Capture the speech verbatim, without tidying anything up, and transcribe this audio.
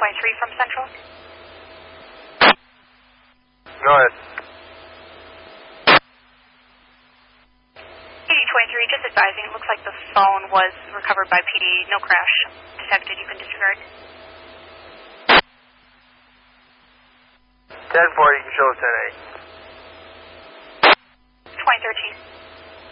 twenty-three from Central. Go ahead. P D twenty-three, just advising, it looks like the phone was recovered by P D. No crash detected. You can disregard. ten four, you can show us ten eight. twenty thirteen.